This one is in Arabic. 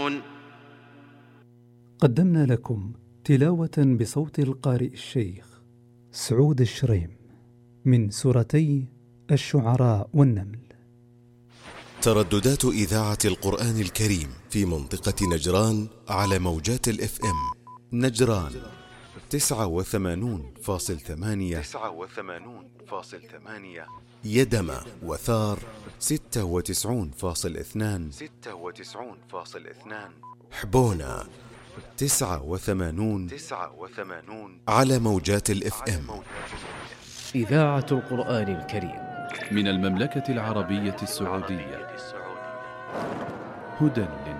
قدمنا لكم تلاوة بصوت القارئ الشيخ سعود الشريم من سورتي الشعراء والنمل. ترددات إذاعة القرآن الكريم في منطقة نجران على موجات الإف إم نجران 89.8 يدمى وثار 96.2 حبونا 89 على موجات الإف إم. إذاعة القرآن الكريم من المملكة العربية السعودية، هدى